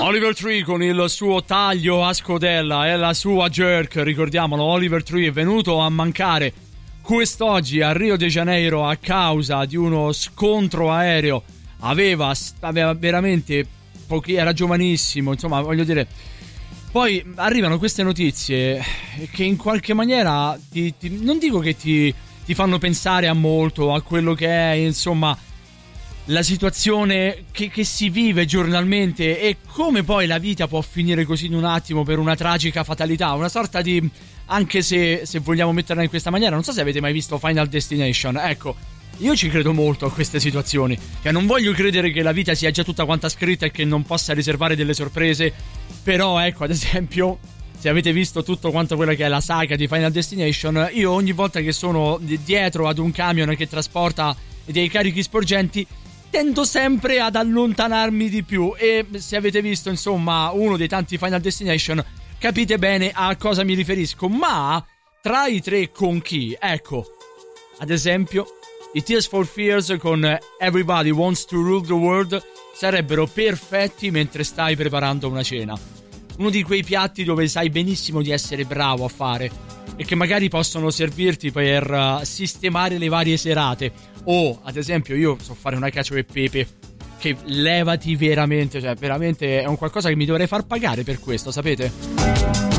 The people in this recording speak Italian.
Oliver Tree con il suo taglio a scodella e la sua jerk, ricordiamolo. Oliver Tree è venuto a mancare quest'oggi a Rio de Janeiro a causa di uno scontro aereo. Aveva veramente era giovanissimo, insomma, voglio dire. Poi arrivano queste notizie che in qualche maniera non dico che ti fanno pensare a molto, a quello che è, insomma, la situazione che si vive giornalmente e come poi la vita può finire così in un attimo per una tragica fatalità, una sorta di, anche se vogliamo metterla in questa maniera, non so se avete mai visto Final Destination, ecco, io ci credo molto a queste situazioni, cioè non voglio credere che la vita sia già tutta quanta scritta e che non possa riservare delle sorprese, però ecco, ad esempio, se avete visto tutto quanto quella che è la saga di Final Destination, io ogni volta che sono dietro ad un camion che trasporta dei carichi sporgenti tendo sempre ad allontanarmi di più, e se avete visto insomma uno dei tanti Final Destination capite bene a cosa mi riferisco. Ma tra i tre con chi? Ecco, ad esempio i Tears for Fears con Everybody Wants to Rule the World sarebbero perfetti mentre stai preparando una cena, uno di quei piatti dove sai benissimo di essere bravo a fare e che magari possono servirti per sistemare le varie serate. O ad esempio io so fare una cacio e pepe che levati veramente, cioè veramente è un qualcosa che mi dovrei far pagare per questo, sapete?